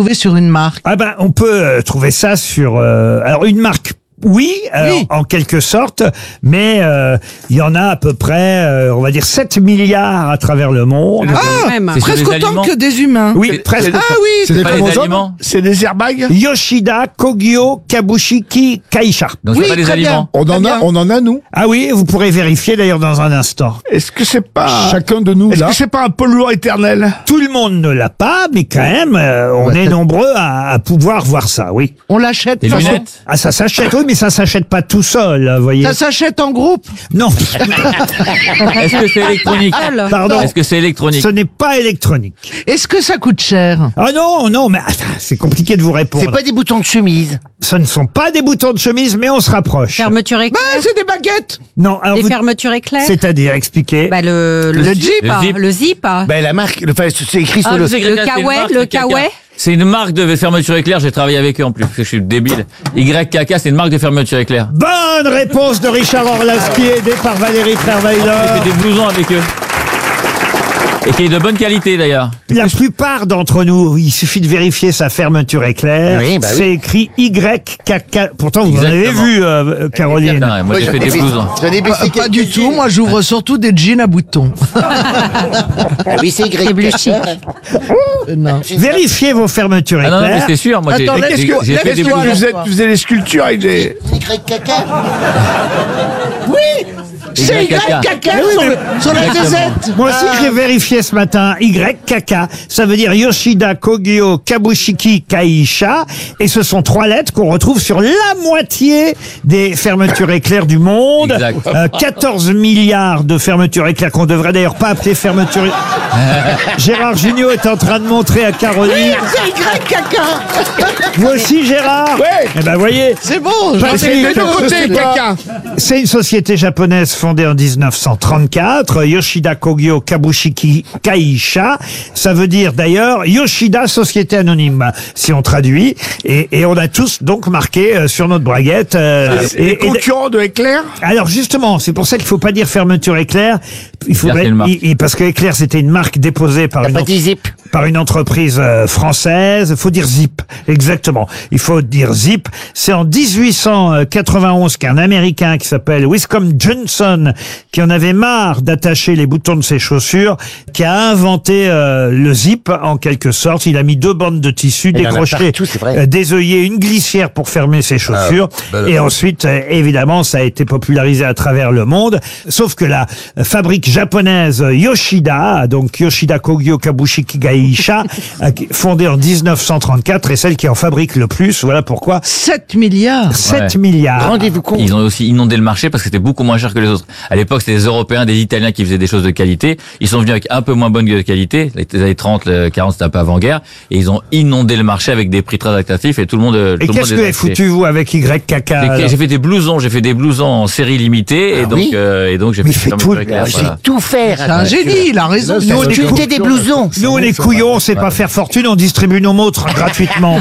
trouver sur une marque? Ah ben, on peut trouver ça sur... alors, une marque... Oui, en quelque sorte, mais il y en a à peu près, on va dire 7 milliards à travers le monde. Presque autant que des humains. Oui, presque. Ah oui, C'est des pas les chromosomes. aliments. C'est des airbags. Yoshida, Kogyo, Kabushiki, Kaisha. Donc Oui, c'est pas des très bien. aliments. On en a nous. Ah oui, vous pourrez vérifier d'ailleurs dans un instant. Est-ce que c'est pas Chacun de nous, Est-ce là. que c'est pas un polluant éternel? Tout le monde ne l'a pas, mais quand même, on est nombreux à pouvoir voir ça, oui. on l'achète. Des Ça, lunettes. Ah, ça s'achète, oui, mais ça s'achète pas tout seul, vous voyez. ça s'achète en groupe. Non, Est-ce que c'est électronique? pardon, Est-ce que c'est électronique? ce n'est pas électronique. Est-ce que ça coûte cher? Ah non, mais attends, c'est compliqué de vous répondre. C'est pas des boutons de chemise. Ce ne sont pas des boutons de chemise, mais on se rapproche. Fermeture éclair. C'est des baguettes. Non, alors Des vous- fermetures éclair. c'est-à-dire, expliquez. Bah, le Jeep. zip. Le zip. Ben la marque, c'est écrit sur Ah, le. je sais que Le quelqu'un, c'est une Kawaii, marque, le c'est quelqu'un. Kawaii. C'est une marque de fermeture éclair, j'ai travaillé avec eux en plus, parce que je suis débile. YKK, c'est une marque de fermeture éclair. Bonne réponse de Richard Orlaski, aidé par Valérie J'ai Trierweiler. fait des blousons avec eux. Et qui est de bonne qualité d'ailleurs. La plupart d'entre nous, il suffit de vérifier sa fermeture éclair. Oui, bah oui. C'est écrit YKK. Pourtant, vous en avez Exactement. vu, Caroline. Putain, moi j'ai fait des blousons. J'en ai baissé Pas du quelques-unes. tout. Moi, j'ouvre surtout des jeans à boutons. Ah oui, c'est Y. C'est bleu chic. Non. Vérifiez vos fermetures Ah non, mais éclair. c'est sûr, moi j'ai Attends, j'ai- laisse-toi- j'ai fait des laisse-toi, blousons. Vous faisiez des sculptures avec des. YKK. C'est YKK. YKK sur la gazette. Moi aussi, j'ai vérifié ce matin. YKK, ça veut dire Yoshida, Kogyo, Kabushiki, Kaisha. Et ce sont 3 lettres qu'on retrouve sur la moitié des fermetures éclairs du monde. Exact. 14 milliards de fermetures éclairs qu'on devrait d'ailleurs pas appeler fermetures. Gérard Jugnot est en train de montrer à Caroline. C'est YKK. Vous aussi, Gérard? Ouais. Eh ben, voyez. C'est bon. Bah, c'est Les deux côtés, caca. C'est une société japonaise fondée en 1934, Yoshida Kogyo Kabushiki Kaisha. Ça veut dire d'ailleurs Yoshida Société Anonyme, si on traduit. Et on a tous donc marqué sur notre braguette. Les concurrents de Éclair. Alors justement, c'est pour ça qu'il faut pas dire fermeture éclair. Il faudrait, c'est une marque. parce que Éclair c'était une marque déposée par T'as pas dit Zip. par une entreprise française. Il faut dire Zip, exactement. Il faut dire Zip. C'est en 1891 qu'un Américain qui s'appelle Wiscombe Johnson, qui en avait marre d'attacher les boutons de ses chaussures, qui a inventé le Zip en quelque sorte. Il a mis 2 bandes de tissu Il y en a décrochées, partout, c'est vrai. des œillets, une glissière pour fermer ses chaussures. Et ensuite, évidemment, ça a été popularisé à travers le monde. Sauf que la fabrique japonaise Yoshida, donc Yoshida Kogyo Kabushiki Kaisha, fondée en 1934, est celle qui en fabrique le plus. Voilà pourquoi 7 milliards. 7 Ouais. milliards. Rendez-vous compte. Ils ont aussi inondé le marché parce que c'était beaucoup moins cher que les autres. À l'époque, c'était des Européens, des Italiens qui faisaient des choses de qualité. Ils sont venus avec un peu moins bonne qualité. Les années 30, 40, c'était un peu avant-guerre. Et ils ont inondé le marché avec des prix très attractifs et tout le monde. Et tout le monde qu'est-ce que les vous a avez achetés. foutu, vous, avec YKK alors J'ai fait des blousons, en série limitée et donc oui. J'ai Mais fait fait fermer tout, le éclair, C'est voilà. tout faire. C'est un génie, il a raison. Nous, on est Tu cou- étais des blousons. Nous, les couillons, on sait pas faire fortune, on distribue nos montres gratuitement.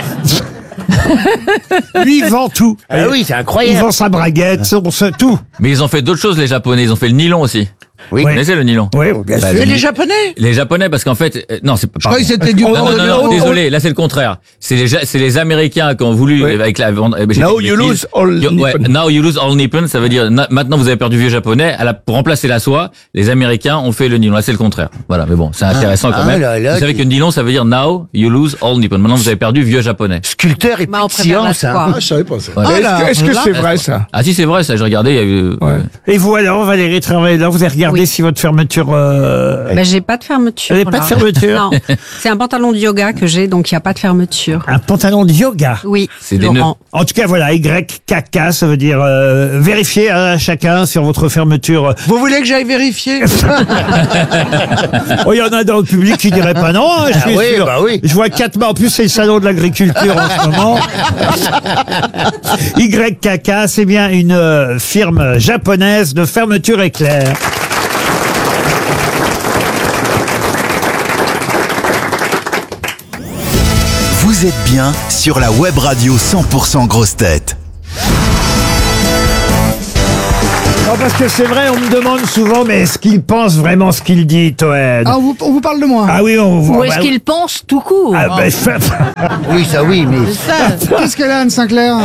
Lui, il vend tout. Ah oui, c'est Il incroyable. vend sa braguette, tout. Mais ils ont fait d'autres choses, les Japonais. Ils ont fait le nylon aussi. Oui. Vous connaissez le nylon? Oui, bien sûr. Bah, Et le les ny- Japonais? Les Japonais, parce qu'en fait, non, c'est pas. Je crois que c'était du Non, non, non, non, Oh, désolé, là c'est le contraire. C'est les Américains qui ont voulu avec la vente. Now you lose all Ouais, Nippon. now you lose all Nippon, ça veut dire maintenant vous avez perdu vieux japonais. Pour remplacer la soie, les Américains ont fait le nylon. Là c'est le contraire. Voilà, mais bon, c'est intéressant quand même. là là, vous savez que nylon, ça veut dire now you lose all Nippon. Maintenant vous avez perdu vieux japonais. Sculpteur et Bah, on préfère la science. Hein. soie. Ah, je savais pas ça. Voilà. Est-ce que c'est vrai ça? Ah si c'est vrai, ça j'ai regardé. Il y a eu. Et vous alors, Valérie Trierweiler, vous avez regardé Oui. si votre fermeture... Bah, j'ai pas de fermeture. Vous avez pas de là. fermeture Non. C'est un pantalon de yoga que j'ai, donc il n'y a pas de fermeture. Un pantalon de yoga. Oui, C'est des Laurent. En tout cas, voilà, YKK, ça veut dire vérifiez chacun sur votre fermeture. Vous voulez que j'aille vérifier? Oh, il y en a dans le public qui diraient pas non, hein, je suis oui, sûr. bah oui. Je vois 4 mains. En plus, c'est le salon de l'agriculture en ce moment. YKK, c'est bien une firme japonaise de fermeture éclair. Vous êtes bien sur la web radio 100% grosse tête. Non, parce que c'est vrai, on me demande souvent, mais est-ce qu'il pense vraiment ce qu'il dit, Toen? Ah, on vous parle de moi. Ah oui, on voit. Ou est-ce qu'il pense tout court? Ah, ben, ça- Oui, ça oui, mais... Qu'est-ce qu'elle a, Anne Sinclair?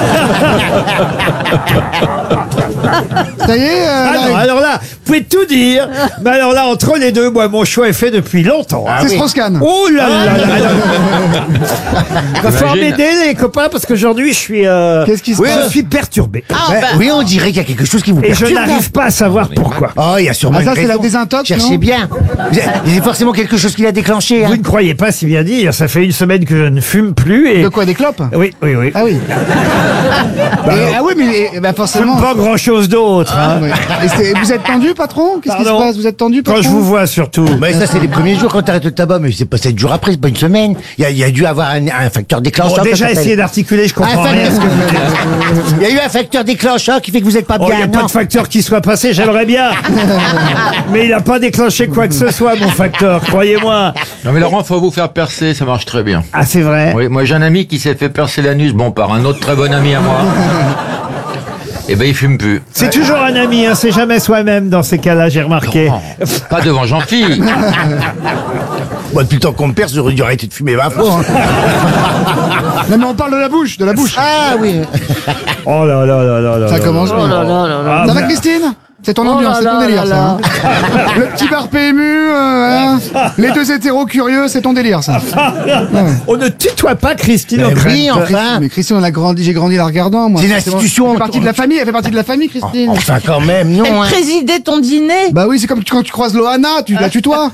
Ça y est, Ah non, alors là, vous pouvez tout dire, mais alors là, entre les deux, moi, mon choix est fait depuis longtemps. hein. c'est Strauss-Kahn. Oh là là là là. Va falloir Imagine. m'aider, les copains, parce qu'aujourd'hui, je suis... Qu'est-ce qui se oui, passe? je suis perturbé. Oui, on dirait qu'il y a quelque chose qui vous Et je perturbe. n'arrive pas à savoir pourquoi. Oh, il y a sûrement Ah, ça, une c'est la raison. désintox, Cherchez non bien. Il y a forcément quelque chose qui l'a déclenché. Vous Hein. ne croyez pas si bien dire, ça fait une semaine que je ne fume plus et... De quoi, des clopes? Oui, oui, oui. Ah oui. Ah oui, mais forcément. Pas grand-chose d'autre. hein. Ouais. Et vous êtes tendu, patron? Qu'est-ce qui se Pardon passe? Vous êtes tendu, patron? Quand je vous vois, surtout. Mais ça, c'est les premiers jours quand t'arrêtes le tabac, mais c'est pas 7 jours après, c'est pas une semaine. Il y a dû avoir un facteur déclencheur. Bon, ça déjà, s'appelle. essayez d'articuler, je comprends Ah, rien. à ce que vous dites. Il y a eu un facteur déclencheur qui fait que vous êtes pas Oh, il bien. n'y a pas non. de facteur qui soit passé, j'aimerais bien. Mais il n'a pas déclenché quoi que ce soit, mon facteur, croyez-moi. Non mais Laurent, faut vous faire percer, ça marche très bien. Ah, c'est vrai. Oui, moi j'ai un ami qui s'est fait percer l'anus, bon, par un autre très bon ami à moi. Et ben il fume plus. C'est toujours un ami, hein, c'est jamais soi-même dans ces cas-là, j'ai remarqué. Non, pas devant Jean-Philippe. Moi, depuis le temps qu'on me perce, j'aurais dû arrêter de fumer 20 fois. hein. Non, mais on parle de la bouche, de la bouche. Ah oui. Oh là là là là là. Ça là commence là. bien. Ah, Ça va, bah, Christine? C'est ton ambiance, c'est ton délire, ça. hein. Le petit bar PMU, hein. Les deux hétéros curieux, c'est ton délire, ça. On ne tutoie pas Christine Mais O'Krent. oui, enfin. Mais Christine, j'ai grandi la regardant, moi. C'est une Forcément, institution. Elle fait partie de la famille, elle fait partie de la famille, Christine. Enfin, quand même, non. Elle hein. présidait ton dîner? Bah oui, c'est comme quand tu croises Loana, tu la tutoies.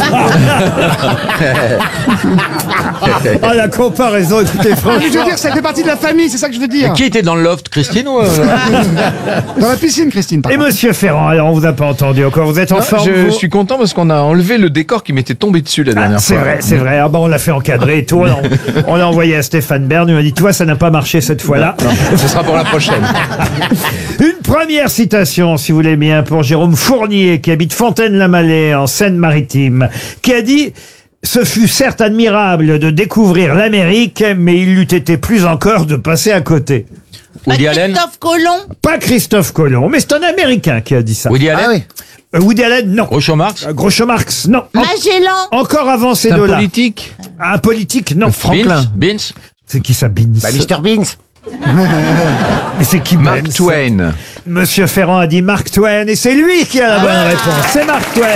Ah, la comparaison, écoutez, Je veux franchement. dire, ça fait partie de la famille, c'est ça que je veux dire. Qui était dans le loft, Christine ou Dans la piscine, Christine, par Et contre. monsieur Ferrand, alors on vous a pas entendu encore, vous êtes en forme Je vous suis content parce qu'on a enlevé le décor qui m'était tombé dessus la Ah, dernière c'est fois. vrai, c'est vrai. Ah bah on l'a fait encadrer et tout. On l'a envoyé à Stéphane Bern. Il m'a dit, toi, ça n'a pas marché cette fois-là. Ce sera pour la prochaine. Une première citation, si vous voulez bien, pour Jérôme Fournier, qui habite Fontaine-la-Mallet, en Seine-Maritime, qui a dit: ce fut certes admirable de découvrir l'Amérique, mais il eût été plus encore de passer à côté. Woody Allen. Christophe Colomb? Pas Christophe Colomb, mais c'est un Américain qui a dit ça. Woody Allen. Ah oui. Woody Allen, non. Groucho Marx. Groucho Marx, non. Magellan? Encore avant ces C'est un deux-là. politique. Un politique, non. Franklin. Beans. C'est qui ça, Beans? Bah, Mr. Beans. Mais c'est qui Mark Beans Twain. Monsieur Ferrand a dit Mark Twain et c'est lui qui a la bonne réponse. C'est Mark Twain.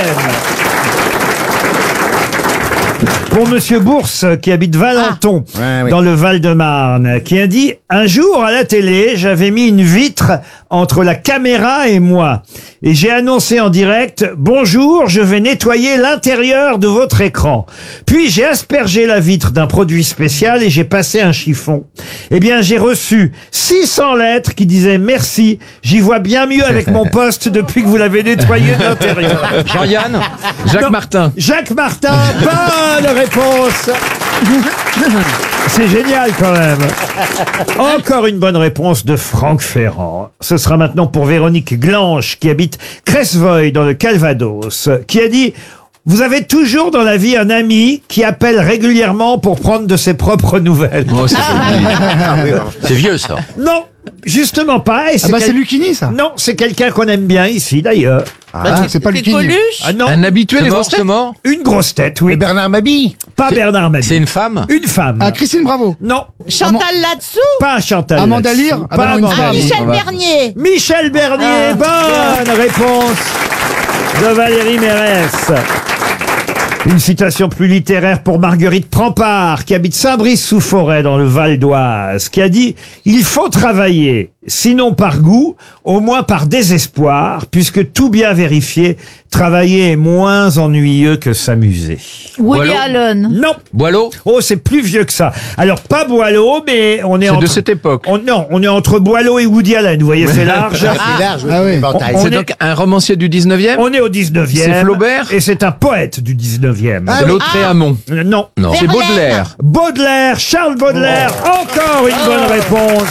Pour Monsieur Bourse, qui habite Valenton, Ouais, oui. dans le Val-de-Marne, qui a dit: un jour à la télé, j'avais mis une vitre entre la caméra et moi. Et j'ai annoncé en direct: bonjour, je vais nettoyer l'intérieur de votre écran. Puis j'ai aspergé la vitre d'un produit spécial et j'ai passé un chiffon. Eh bien, j'ai reçu 600 lettres qui disaient merci. J'y vois bien mieux avec mon poste depuis que vous l'avez nettoyé de l'intérieur. Jean-Yann. Jacques Non. Martin. Jacques Martin, bonne réponse. C'est génial quand même. Encore une bonne réponse de Franck Ferrand. Ce sera maintenant pour Véronique Glanche, qui habite Cresvoy dans le Calvados, qui a dit: vous avez toujours dans la vie un ami qui appelle régulièrement pour prendre de ses propres nouvelles. Oh, c'est vieux ça. Non, justement pas. Et Ah bah c'est quel- Lucchini, ça. Non, c'est quelqu'un qu'on aime bien ici d'ailleurs. Ah, c'est pas Lucchini. Coluche? Ah non, Un habitué C'est des mort, grosses c'est têtes. mort. une grosse tête, oui. Et Bernard Mabille. Pas Bernard Mabille. C'est une femme. Une femme. Ah, Christine Bravo. Non, Chantal là-dessous? pas Chantal. Amanda là-dessus. Lear. Ah Pas bah non, une Amanda femme. Lear. Michel Bernier? Michel Bernier, bonne réponse de Valérie Mérès. Une citation plus littéraire pour Marguerite Prampart, qui habite Saint-Brice-sous-Forêt dans le Val d'Oise, qui a dit: il faut travailler, sinon par goût, au moins par désespoir, puisque tout bien vérifié, travailler est moins ennuyeux que s'amuser. Woody Boileau. Allen? Non. Boileau. Oh, c'est plus vieux que ça. Alors, pas Boileau, mais on est C'est entre... de cette époque. Non, on est entre Boileau et Woody Allen, vous voyez, c'est large. C'est large. Ah oui. éventail. On C'est est- donc un romancier du 19e. On est au 19e. C'est Flaubert Et c'est un poète du 19e. Ah, De Lautréamont. Non. Non. C'est Verlaine. Baudelaire. Baudelaire, Charles Baudelaire, encore une bonne réponse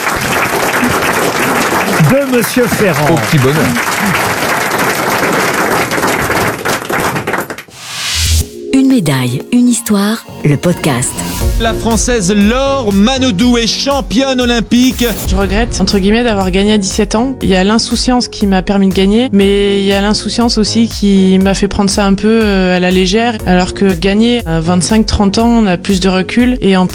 de Monsieur Ferrand. Au petit bonheur. Une médaille, une histoire, le podcast. La Française Laure Manodou est championne olympique. Je regrette, entre guillemets, d'avoir gagné à 17 ans. Il y a l'insouciance qui m'a permis de gagner, mais il y a l'insouciance aussi qui m'a fait prendre ça un peu à la légère, alors que gagner à 25-30 ans, on a plus de recul, et en